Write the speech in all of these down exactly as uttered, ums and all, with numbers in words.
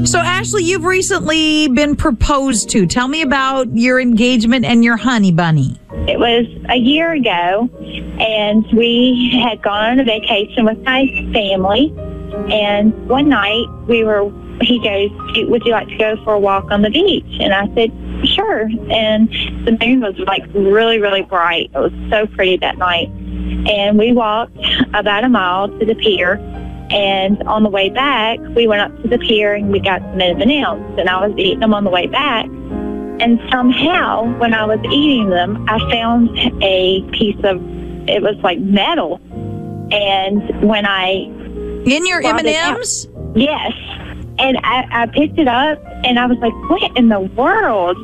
So, Ashley, you've recently been proposed to. Tell me about your engagement and your honey bunny. It was a year ago, and we had gone on a vacation with my family. And one night, we were. He goes, "Would you like to go for a walk on the beach?" And I said, "Sure." And the moon was like really, really bright. It was so pretty that night. And we walked about a mile to the pier. And on the way back, we went up to the pier and we got some M and M's. And I was eating them on the way back. And somehow, when I was eating them, I found a piece of, it was like metal. And when I... In your M and M's? Yes. And I, I picked it up, and I was like, what in the world?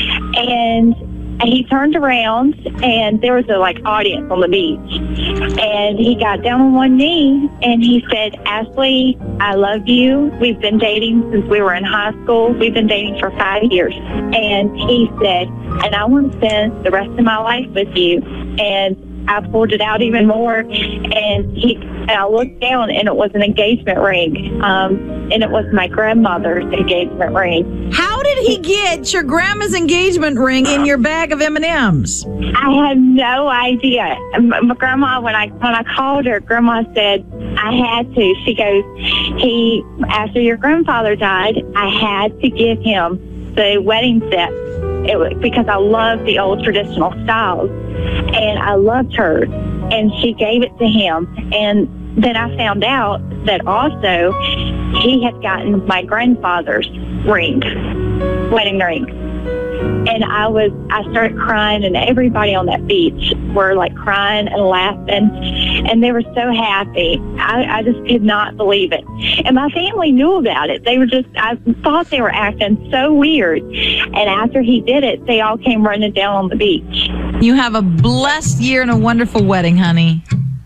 And he turned around, and there was a, like, audience on the beach. And he got down on one knee, and he said, "Ashley, I love you. We've been dating since we were in high school. We've been dating for five years. And he said, "And I want to spend the rest of my life with you." And I pulled it out even more, and he and I looked down, and it was an engagement ring, um, and it was my grandmother's engagement ring. How did he get your grandma's engagement ring in your bag of M and M's? I had no idea. My grandma, when I when I called her, Grandma said I had to. She goes, "He after your grandfather died, I had to give him the wedding set." It was because I love the old traditional styles, and I loved her, and she gave it to him. And then I found out that also he had gotten my grandfather's ring, wedding ring. And I was, I started crying, and everybody on that beach were like crying and laughing, and they were so happy. I, I just could not believe it. And my family knew about it. They were just, I thought they were acting so weird. And after he did it, they all came running down on the beach. You have a blessed year and a wonderful wedding, honey.